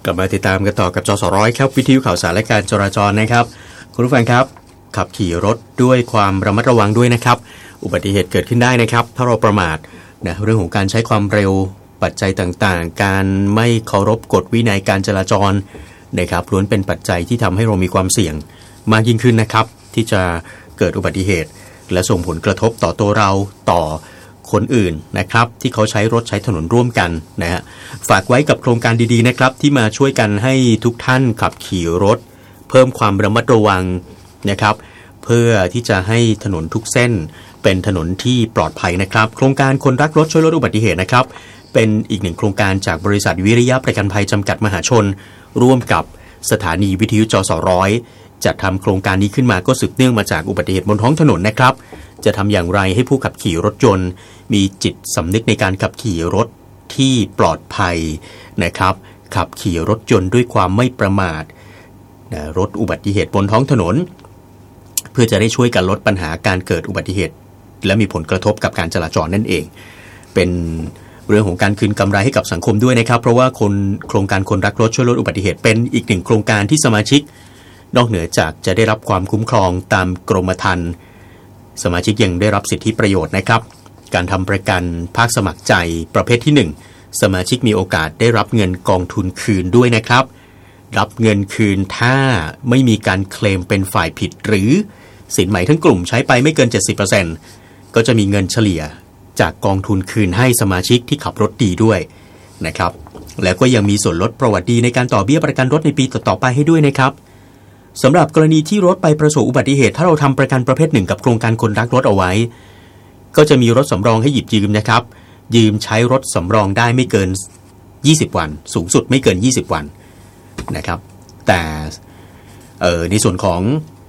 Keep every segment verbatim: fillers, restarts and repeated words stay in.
กลับมาติดตามกันต่อกับจสร้อยครับวิทยุข่าวสารและการจราจรนะครับคุณผู้ฟังครับขับขี่รถด้วยความระมัดระวังด้วยนะครับอุบัติเหตุเกิดขึ้นได้นะครับถ้าเราประมาทนะเรื่องของการใช้ความเร็วปัจจัยต่างๆการไม่เคารพกฎวินัยการจราจรนะครับล้วนเป็นปัจจัยที่ทำให้เรามีความเสี่ยงมากยิ่งขึ้นนะครับที่จะเกิดอุบัติเหตุและส่งผลกระทบต่อตัวเราต่อคนอื่นนะครับที่เขาใช้รถใช้ถนนร่วมกันนะฮะฝากไว้กับโครงการดีๆนะครับที่มาช่วยกันให้ทุกท่านขับขี่รถเพิ่มความระมัดระวังนะครับเพื่อที่จะให้ถนนทุกเส้นเป็นถนนที่ปลอดภัยนะครับโครงการคนรักรถช่วยลดอุบัติเหตุนะครับเป็นอีกหนึ่งโครงการจากบริษัทวิริยะประกันภัยจำกัดมหาชนร่วมกับสถานีวิทยุจสร้อยจัดทำโครงการนี้ขึ้นมาก็สืบเนื่องมาจากอุบัติเหตุบนท้องถนนนะครับจะทำอย่างไรให้ผู้ขับขี่รถยนต์มีจิตสำนึกในการขับขี่รถที่ปลอดภัยนะครับขับขี่รถยนต์ด้วยความไม่ประมาทนะลดอุบัติเหตุบนท้องถนนเพื่อจะได้ช่วยกันลดปัญหาการเกิดอุบัติเหตุและมีผลกระทบกับการจราจรนั่นเองเป็นเรื่องของการคืนกำไรให้กับสังคมด้วยนะครับเพราะว่าคนโครงการคนรักรถช่วยลดอุบัติเหตุเป็นอีกหนึ่งโครงการที่สมาชิกนอกเหนือจากจะได้รับความคุ้มครองตามกรมธรรม์สมาชิกยังได้รับสิทธิประโยชน์นะครับการทำประกันภาคสมัครใจประเภทที่หนึ่งสมาชิกมีโอกาสได้รับเงินกองทุนคืนด้วยนะครับรับเงินคืนถ้าไม่มีการเคลมเป็นฝ่ายผิดหรือสินใหม่ทั้งกลุ่มใช้ไปไม่เกิน เจ็ดสิบเปอร์เซ็นต์ ก็จะมีเงินเฉลี่ยจากกองทุนคืนให้สมาชิกที่ขับรถดีด้วยนะครับแล้วก็ยังมีส่วนลดประวัติดีในการต่อเบี้ยประกันรถในปีต่อๆไปให้ด้วยนะครับสำหรับกรณีที่รถไปประสบอุบัติเหตุถ้าเราทำประกันประเภทหนึ่งกับโครงการคนรักรถเอาไว้ก็จะมีรถสำรองให้หยิบยืมนะครับยืมใช้รถสำรองได้ไม่เกินยี่สิบวันสูงสุดไม่เกินยี่สิบวันนะครับแต่เอ่อในส่วนของ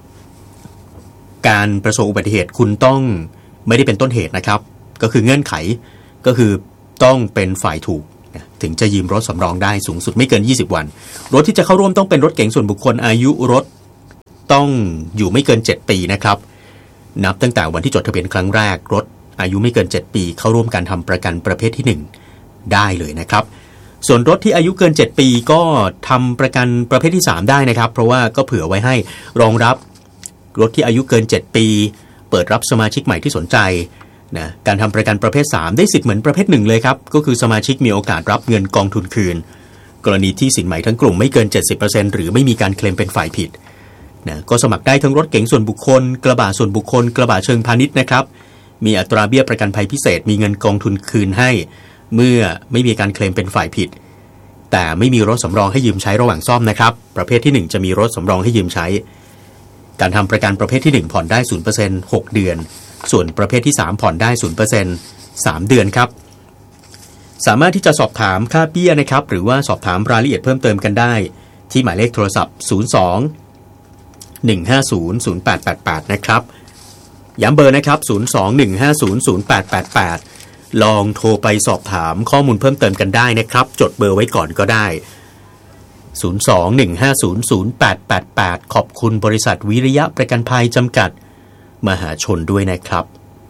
การประสบอุบัติเหตุคุณต้องไม่ได้เป็นต้นเหตุนะครับก็คือเงื่อนไขก็คือต้องเป็นฝ่ายถูกถึงจะยืมรถสำรองได้สูงสุดไม่เกินยี่สิบวันรถที่จะเข้าร่วมต้องเป็นรถเก๋งส่วนบุคคลอายุรถต้องอยู่ไม่เกินเจ็ดปีนะครับนับตั้งแต่วันที่จดทะเบียนครั้งแรกรถอายุไม่เกินเจ็ดปีเข้าร่วมการทำประกันประเภทที่หนึ่งได้เลยนะครับส่วนรถที่อายุเกินเจ็ดปีก็ทำประกันประเภทที่สามได้นะครับเพราะว่าก็เผื่อไว้ให้รองรับรถที่อายุเกินเจ็ดปีเปิดรับสมาชิกใหม่ที่สนใจนะการทำประกันประเภทสามได้สิทธิ์เหมือนประเภทหนึ่งเลยครับก็คือสมาชิกมีโอกาสรับเงินกองทุนคืนกรณีที่สินใหม่ทั้งกลุ่มไม่เกิน เจ็ดสิบเปอร์เซ็นต์ หรือไม่มีการเคลมเป็นฝ่ายผิดนะก็สมัครได้ทั้งรถเก๋งส่วนบุคคลกระบะส่วนบุคคลกระบะเชิงพาณิชย์นะครับมีอัตราเบี้ยประกันภัยพิเศษมีเงินกองทุนคืนให้เมื่อไม่มีการเคลมเป็นฝ่ายผิดแต่ไม่มีรถสำรองให้ยืมใช้ระหว่างซ่อมนะครับประเภทที่หนึ่งจะมีรถสำรองให้ยืมใช้การทำประกันประเภทที่หนึ่งผ่อนได้ ศูนย์เปอร์เซ็นต์ หกเดือนส่วนประเภทที่สามผ่อนได้ ศูนย์เปอร์เซ็นต์ สามเดือนครับสามารถที่จะสอบถามค่าเบี้ยนะครับหรือว่าสอบถามรายละเอียดเพิ่มเติมกันได้ที่หมายเลขโทรศัพท์ศูนย์ สอง หนึ่ง ห้า ศูนย์ ศูนย์ แปด แปด แปดนะครับย้ำเบอร์นะครับศูนย์ สอง หนึ่ง ห้า ศูนย์ ศูนย์ แปด แปด แปดลองโทรไปสอบถามข้อมูลเพิ่มเติมกันได้นะครับจดเบอร์ไว้ก่อนก็ได้ศูนย์ สอง หนึ่ง ห้า ศูนย์ ศูนย์ แปด แปด แปดขอบคุณบริษัทวิริยะประกันภัยจำกัดมหาชนด้วยนะครับ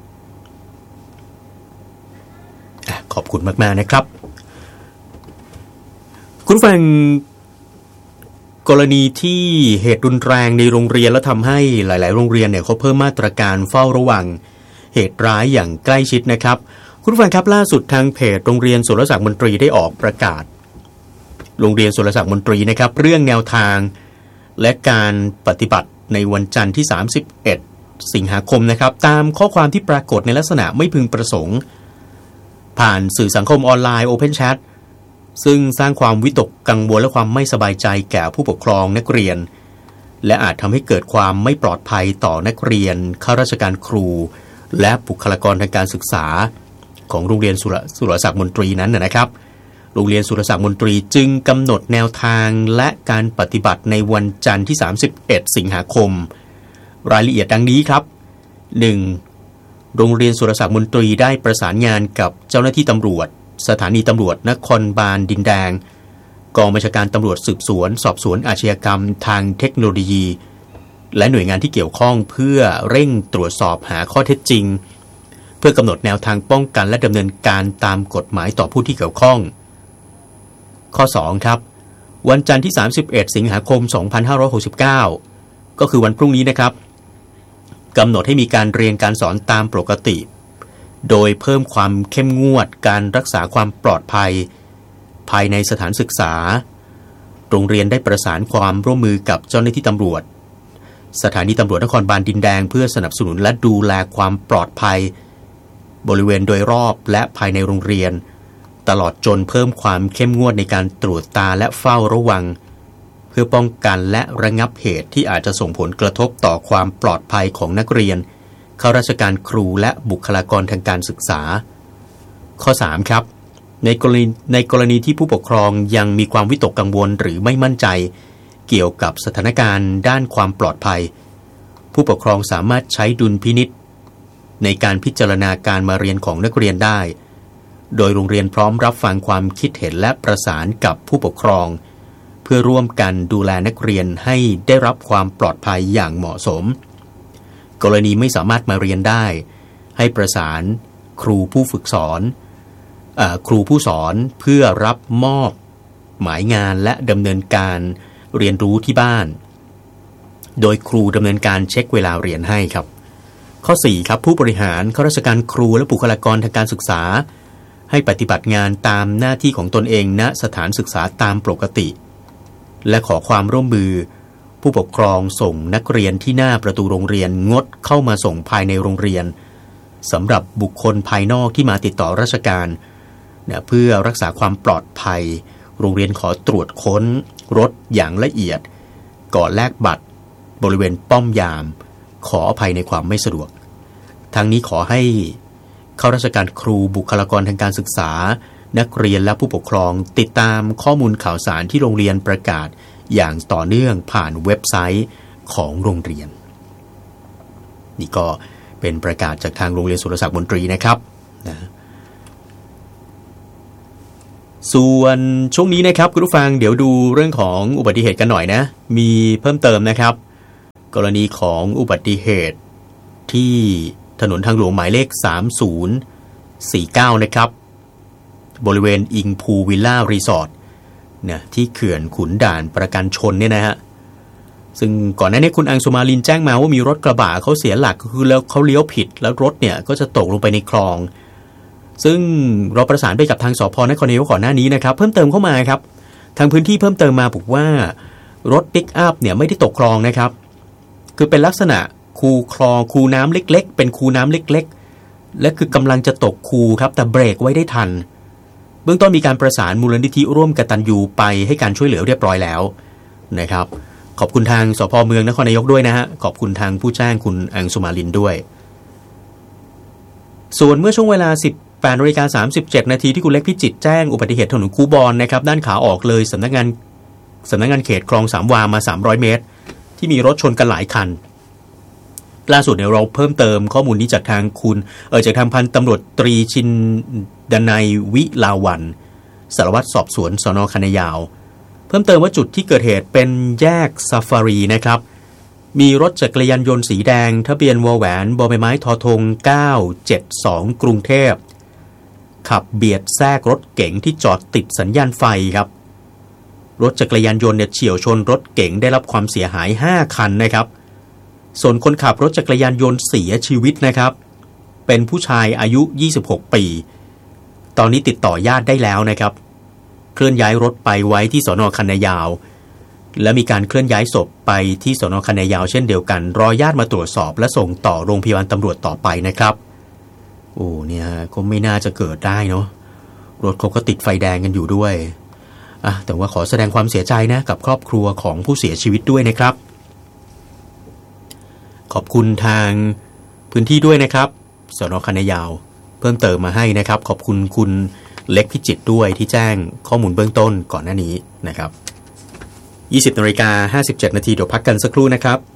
ขอบคุณมากๆนะครับคุณฟังกรณีที่เหตุรุนแรงในโรงเรียนแล้วทำให้หลายๆโรงเรียนเนี่ยเขาเพิ่มมาตรการเฝ้าระวังเหตุร้ายอย่างใกล้ชิดนะครับคุณฟังครับล่าสุดทางเพจโรงเรียนสุรศักดิ์มนตรีได้ออกประกาศโรงเรียนสุรศักดิ์มนตรีนะครับเรื่องแนวทางและการปฏิบัติในวันจันทร์ที่สามสิบเอ็ดสิงหาคมนะครับตามข้อความที่ปรากฏในลักษณะไม่พึงประสงค์ผ่านสื่อสังคมออนไลน์ Open Chat ซึ่งสร้างความวิตกกังวลและความไม่สบายใจแก่ผู้ปกครองนักเรียนและอาจทำให้เกิดความไม่ปลอดภัยต่อนักเรียนข้าราชการครูและบุคลากรทางการศึกษาของโรงเรียนสุรสุรศักดิ์มนตรีนั้นนะครับโรงเรียนสุรศักดิ์มนตรีจึงกำหนดแนวทางและการปฏิบัติในวันจันทร์ที่สามสิบเอ็ดสิงหาคมรายละเอียดดังนี้ครับ หนึ่ง. โรงเรียนสุรศักดิ์มนตรีได้ประสานงานกับเจ้าหน้าที่ตำรวจสถานีตำรวจนครบาลดินแดงกองบัญชาการตำรวจสืบสวนสอบสวนอาชญากรรมทางเทคโนโลยีและหน่วยงานที่เกี่ยวข้องเพื่อเร่งตรวจสอบหาข้อเท็จจริงเพื่อกำหนดแนวทางป้องกันและดำเนินการตามกฎหมายต่อผู้ที่เกี่ยวข้องข้อ สอง ครับวันจันทร์ที่สามสิบเอ็ดสิงหาคมสองพันห้าร้อยหกสิบเก้าก็คือวันพรุ่งนี้นะครับกำหนดให้มีการเรียนการสอนตามปกติโดยเพิ่มความเข้มงวดการรักษาความปลอดภัยภายในสถานศึกษาโรงเรียนได้ประสานความร่วมมือกับเจ้าหน้าที่ตำรวจสถานีตำรวจนครบาลดินแดงเพื่อสนับสนุนและดูแลความปลอดภัยบริเวณโดยรอบและภายในโรงเรียนตลอดจนเพิ่มความเข้มงวดในการตรวจตาและเฝ้าระวังเพื่อป้องกันและระงับเหตุที่อาจจะส่งผลกระทบต่อความปลอดภัยของนักเรียนข้าราชการครูและบุคลากรทางการศึกษาข้อสามครับในกรณีในกรณีที่ผู้ปกครองยังมีความวิตกกังวลหรือไม่มั่นใจเกี่ยวกับสถานการณ์ด้านความปลอดภัยผู้ปกครองสามารถใช้ดุลพินิจในการพิจารณาการมาเรียนของนักเรียนได้โดยโรงเรียนพร้อมรับฟังความคิดเห็นและประสานกับผู้ปกครองเพื่อร่วมกันดูแลนักเรียนให้ได้รับความปลอดภัยอย่างเหมาะสมกรณีไม่สามารถมาเรียนได้ให้ประสานครูผู้ฝึกสอนเอ่อครูผู้สอนเพื่อรับมอบหมายงานและดำเนินการเรียนรู้ที่บ้านโดยครูดำเนินการเช็คเวลาเรียนให้ครับข้อสี่ครับผู้บริหารข้าราชการครูและบุคลากรทางการศึกษาให้ปฏิบัติงานตามหน้าที่ของตนเองณสถานศึกษาตามปกติและขอความร่วมมือผู้ปกครองส่งนักเรียนที่หน้าประตูโรงเรียนงดเข้ามาส่งภายในโรงเรียนสำหรับบุคคลภายนอกที่มาติดต่อราชการนะเพื่อรักษาความปลอดภัยโรงเรียนขอตรวจค้นรถอย่างละเอียดก่อนแลกบัตรบริเวณป้อมยามขออภัยในความไม่สะดวกทั้งนี้ขอให้ข้าราชการครูบุคลากรทางการศึกษานักเรียนและผู้ปกครองติดตามข้อมูลข่าวสารที่โรงเรียนประกาศอย่างต่อเนื่องผ่านเว็บไซต์ของโรงเรียนนี่ก็เป็นประกาศจากทางโรงเรียนสุรศักดิ์มนตรีนะครับนะส่วนช่วงนี้นะครับคุณผู้ฟังเดี๋ยวดูเรื่องของอุบัติเหตุกันหน่อยนะมีเพิ่มเติมนะครับกรณีของอุบัติเหตุที่ถนนทางหลวงหมายเลขสามศูนย์สี่เก้านะครับบริเวณอิงพูวิลล่ารีสอร์ทนะที่เขื่อนขุนด่านประกันชนเนี่ยนะฮะซึ่งก่อนหน้านี้คุณอังสุมาลินแจ้งมาว่ามีรถกระบะเขาเสียหลักคือแล้วเขาเลี้ยวผิดแล้วรถเนี่ยก็จะตกลงไปในคลองซึ่งเราประสานไปกับทางสพนครนายกก่อนหน้านี้นะครับเพิ่มเติมเข้ามาครับทางพื้นที่เพิ่มเติมมาบอกว่ารถปิกอัพเนี่ยไม่ได้ตกคลองนะครับคือเป็นลักษณะคูคลองคูน้ำเล็กๆเป็นคูน้ำเล็กๆและคือกำลังจะตกคูครับแต่เบรกไว้ได้ทันเบื้องต้นมีการประสานมูลนิธิร่วมกตัญญูไปให้การช่วยเหลือเรียบร้อยแล้วนะครับขอบคุณทางสพเมืองนครนายกด้วยนะฮะขอบคุณทางผู้แจ้งคุณอังสุมาลินด้วยส่วนเมื่อช่วงเวลา สิบแปดนาฬิกาสามสิบเจ็ดนาทีที่คุณเล็กพิจิตรแจ้งอุบัติเหตุถนนคูบอนนะครับด้านขาออกเลยสำนักงานสำนักงานเขตคลองสามวามาสามร้อยเมตรที่มีรถชนกันหลายคันล่าสุดเนี่ยเราเพิ่มเติมข้อมูลนี้จากทางคุณเออจากทางพันตำรวจตรีชินดนัยวิลาวันสารวัตรสอบสวนสน.คันนายาวเพิ่มเติมว่าจุดที่เกิดเหตุเป็นแยกซาฟารีนะครับมีรถจักรยานยนต์สีแดงทะเบียนวอแหวนบอใบไม้ทอทงเก้าเจ็ดสองกรุงเทพขับเบียดแทรกรถเก๋งที่จอดติดสัญญาณไฟครับรถจักรยานยนต์เนี่ยเฉี่ยวชนรถเก๋งได้รับความเสียหายห้าคันนะครับส่วนคนขับรถจักรยานยนต์เสียชีวิตนะครับเป็นผู้ชายอายุยี่สิบหกปีตอนนี้ติดต่อญาติได้แล้วนะครับเคลื่อนย้ายรถไปไว้ที่สน.คันนายาวและมีการเคลื่อนย้ายศพไปที่สน.คันนายาวเช่นเดียวกันรอญาติมาตรวจสอบและส่งต่อโรงพยาบาลตำรวจต่อไปนะครับโอ้เนี่ยก็ไม่น่าจะเกิดได้เนาะรถเขาก็ติดไฟแดงกันอยู่ด้วยอ่ะแต่ว่าขอแสดงความเสียใจนะกับครอบครัวของผู้เสียชีวิตด้วยนะครับขอบคุณทางพื้นที่ด้วยนะครับสน.คันนายาวเพิ่มเติมมาให้นะครับขอบคุณคุณเล็กพิจิตรด้วยที่แจ้งข้อมูลเบื้องต้นก่อนหน้านี้นะครับ ยี่สิบนาฬิกาห้าสิบเจ็ดนาทีเดี๋ยวพักกันสักครู่นะครับ